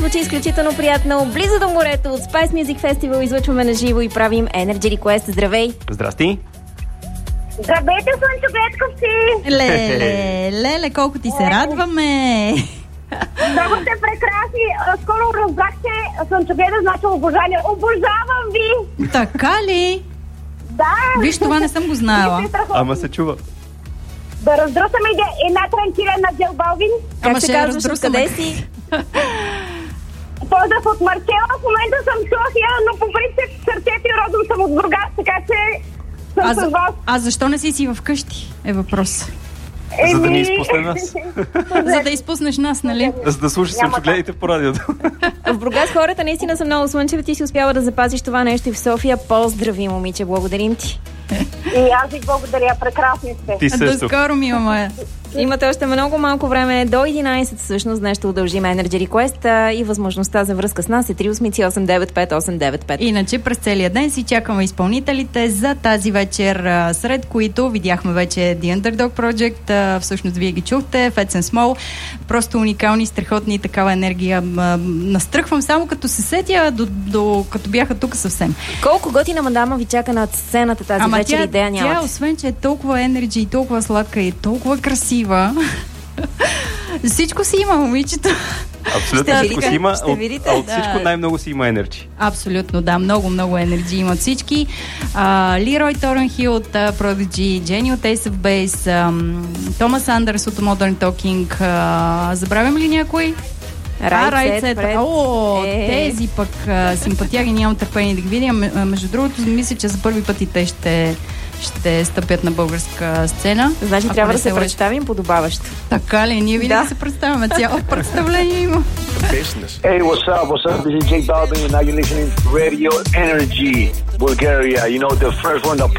звучи изключително приятно. Близо до морето от Spice Music Festival излъчваме на живо и правим Energy Request. Здравей! Здрасти! Здравейте, слънчогледковци! Леле, колко ти се радваме! Много сте прекрасни. Скоро разбрах, че слънчогледа значи обожание. Обожавам ви! Така ли? Да! Виж, това не съм го знаела. Ама се чува. Да раздръсаме една транкира на Джел Балвин. Как се казваш, откъде си? Поздрав от Марчела. В момента съм в София, но по принцип сърцето и родом съм от Бургас, така че съм с вас. А защо не си вкъщи? Е въпрос. За да ни изпусне нас. За да изпуснеш нас, нали? За да слушаш слънчогледите по радиото. В Бургас хората наистина са много слънчеви. Ти си успяла да запазиш това нещо и в София. Поздрави, момиче, благодарим ти. И аз ви благодаря, прекрасни сте. Ти също. До скоро, мила моя. Имате още много малко време, до 11 всъщност. Днес ще удължим Energy Request и възможността за връзка с нас е 388-895-895. Иначе през целия ден си чакаме изпълнителите за тази вечер, сред които видяхме вече The Underdog Project, всъщност вие ги чухте, Fats and Small, просто уникални, страхотни, такава енергия. Настръхвам само като се сетя, като бяха тук съвсем. Колко готина мадама ви чака над сцената тази вечер, идея нямате? Тя, освен че е толкова енерджи и толкова сладка и толкова красива, всичко си има, момичето. Абсолютно всичко си има, а от всичко да. най-много си има енерджи. Абсолютно, да, много енерджи имат всички. Лерой Торнхил от Prodigy, Джени от Ace of Base, Томас Андърс от Modern Talking, забравям ли някой? Райцет. Тези пък симпатияги, нямам търпение да ги видя. Между другото, мисля, че за първи път и те ще стъпят на българска сцена. Значи трябва да се представим подобаващо. Така ли? Ние винаги се представяме. Цяло представление има. Hey, what's up? This is Jake Balvin and now you're listening to Radio Energy, Bulgaria. You know, the first one that